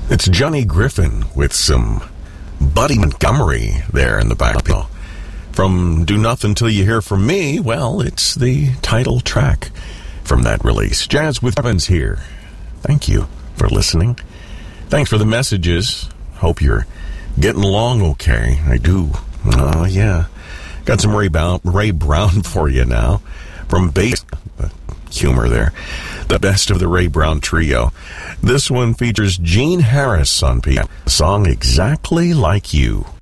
It's Johnny Griffin with some Buddy Montgomery there in the background. From Do Nothing Till You Hear From Me, well, it's the title track from that release. Jazz with Evans here. Thank you for listening. Thanks for the messages. Hope you're getting along okay. I do. Oh, yeah. Got some Ray Brown for you now. From bass humor there. The best of the Ray Brown trio. This one features Gene Harris on piano. Song Exactly Like You.